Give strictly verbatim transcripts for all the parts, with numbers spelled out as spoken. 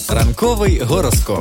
Ранковий гороскоп.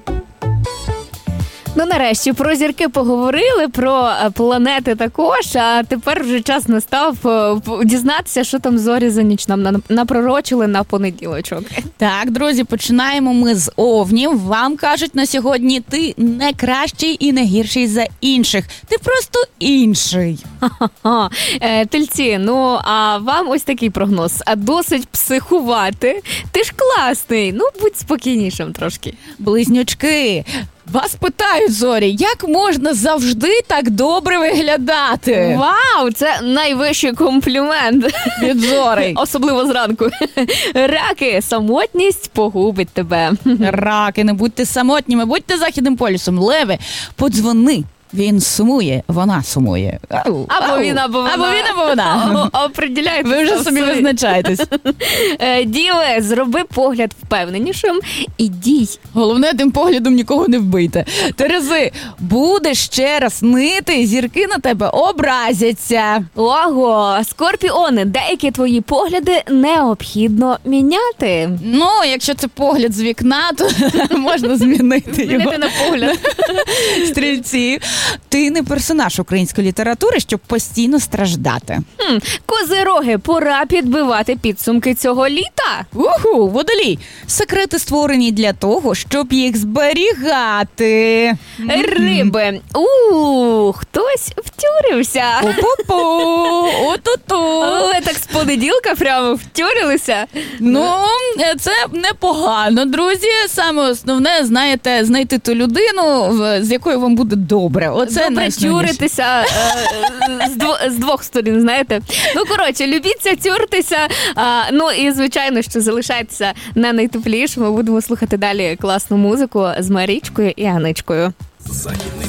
Ну, нарешті, про зірки поговорили, про планети також, а тепер вже час настав дізнатися, що там зорі за ніч нам напророчили на понеділочок. Так, друзі, починаємо ми з овнів. Вам кажуть на сьогодні, ти не кращий і не гірший за інших. Ти просто інший. Ха-ха-ха. Е, Тельці, ну, а вам ось такий прогноз. А досить психувати. Ти ж класний, ну, будь спокійнішим трошки. Близнючки, вас питають, зорі, як можна завжди так добре виглядати? Вау, це найвищий комплімент від зорі. Особливо зранку. Раки, самотність погубить тебе. Раки, не будьте самотніми, будьте західним полюсом. Леви, подзвони. Він сумує, вона сумує. Ау, або ау. він, або вона. Або він, або вона. Определяйте. Ви вже собі визначаєтесь. Діви, зроби погляд впевненішим і дій. Головне, тим поглядом нікого не вбийте. Терези, будеш ще раз нити, зірки на тебе образяться. Ого, скорпіони, деякі твої погляди необхідно міняти. Ну, якщо це погляд з вікна, то можна змінити його. Змінити на погляд. Стрільці, ти не персонаж української літератури, щоб постійно страждати. Хм, козироги, пора підбивати підсумки цього літа. Уху, водолій, секрети створені для того, щоб їх зберігати. Риби, у хтось втюрився. О-пу-пу, о-ту-ту. Але так з понеділка прямо втюрилися. Ну, це непогано, друзі. Саме основне, знаєте, знайти ту людину, з якою вам буде добре. Оце добре тюритися е, з, дво, з двох сторін, знаєте. Ну, коротше, любіться тюртися. А, ну, і, звичайно, що залишайтеся на найтеплішому. Будемо слухати далі класну музику з Марічкою і Аничкою. Західний